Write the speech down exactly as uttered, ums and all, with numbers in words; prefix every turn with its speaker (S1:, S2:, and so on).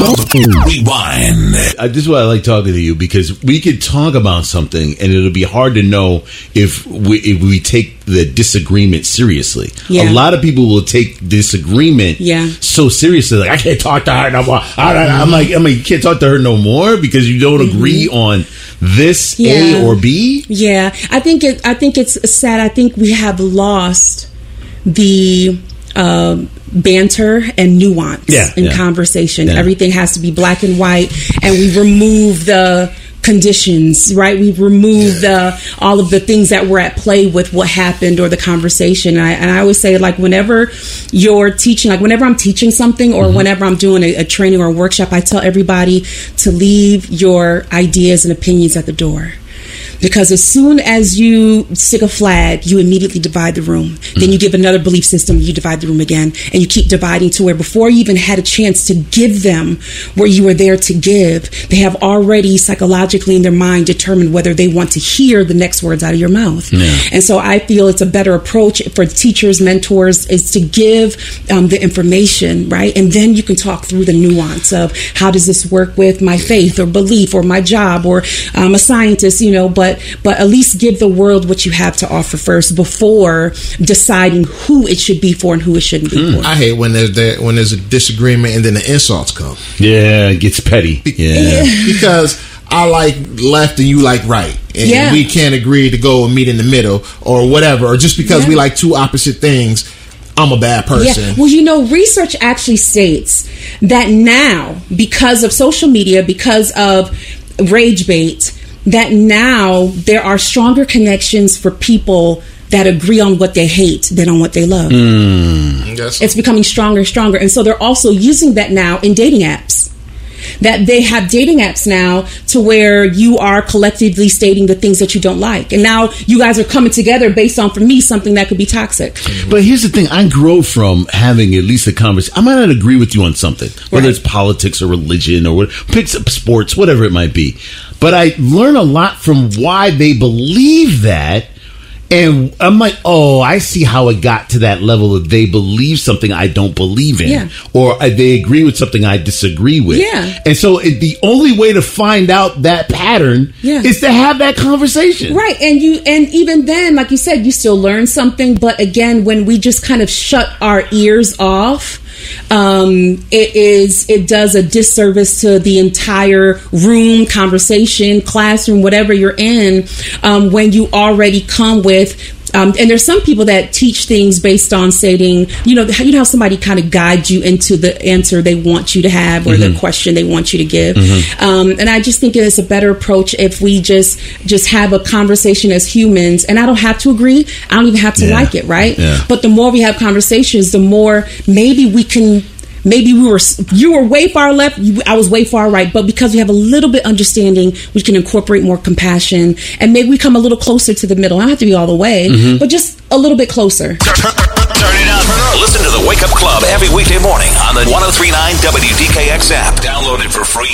S1: Rewind. Uh, this is why I like talking to you, because we could talk about something and it'll be hard to know if we, if we take the disagreement seriously. Yeah. A lot of people will take disagreement yeah. so seriously. Like, I can't talk to her no more. I, I, I'm like, I mean, you can't talk to her no more because you don't mm-hmm. agree on this yeah. A or B.
S2: Yeah, I think it. I think it's sad. I think we have lost the uh, banter and nuance yeah, in yeah. conversation. Yeah. Everything has to be black and white, and we remove the conditions, right? We've removed yeah. the all of the things that were at play with what happened or the conversation. And I, and I always say, like, whenever you're teaching, like whenever I'm teaching something or mm-hmm. whenever I'm doing a, a training or a workshop, I tell everybody to leave your ideas and opinions at the door. Because as soon as you stick a flag, you immediately divide the room. Mm-hmm. Then you give another belief system, you divide the room again. And you keep dividing to where before you even had a chance to give them where you were there to give, they have already psychologically in their mind determined whether they want to hear the next words out of your mouth. Yeah. And so I feel it's a better approach for teachers, mentors, is to give um, the information, right? And then you can talk through the nuance of how does this work with my faith or belief or my job or um, a scientist, you know, but But at least give the world what you have to offer first before deciding who it should be for and who it shouldn't be mm. for.
S3: I hate when there's that, when there's a disagreement and then the insults come.
S1: Yeah, it gets petty.
S3: Be-
S1: yeah,
S3: because I like left and you like right, and yeah. we can't agree to go and meet in the middle or whatever, or just because yeah. we like two opposite things, I'm a bad person.
S2: Yeah. Well, you know, research actually states that now, because of social media, because of rage bait, that now there are stronger connections for people that agree on what they hate than on what they love. Mm. It's becoming stronger and stronger. And so they're also using that now in dating apps. That they have dating apps now to where you are collectively stating the things that you don't like. And now you guys are coming together based on, for me, something that could be toxic.
S1: But here's the thing. I grow from having at least a conversation. I might not agree with you on something, whether right. it's politics or religion or what, pick sports, whatever it might be. But I learn a lot from why they believe that. And I'm like, oh, I see how it got to that level of they believe something I don't believe in. Yeah. Or they agree with something I disagree with.
S2: Yeah.
S1: And so it, the only way to find out that pattern yeah. is to have that conversation.
S2: Right. And you, and even then, like you said, you still learn something. But again, when we just kind of shut our ears off, um, it is, it does a disservice to the entire room, conversation, classroom, whatever you're in, um, when you already come with Um, and there's some people that teach things based on stating, you know, you know how somebody kind of guides you into the answer they want you to have or mm-hmm. the question they want you to give. Mm-hmm. Um, and I just think it's a better approach if we just just have a conversation as humans. And I don't have to agree. I don't even have to yeah. like it, right? Yeah. But the more we have conversations, the more maybe we can. Maybe we were you were way far left, you, I was way far right, but because we have a little bit understanding, we can incorporate more compassion, and maybe we come a little closer to the middle. I don't have to be all the way, mm-hmm. but just a little bit closer.
S1: Turn, turn, turn it up. Listen to the Wake Up Club every weekday morning on the one oh three point nine W D K X app. Download it for free.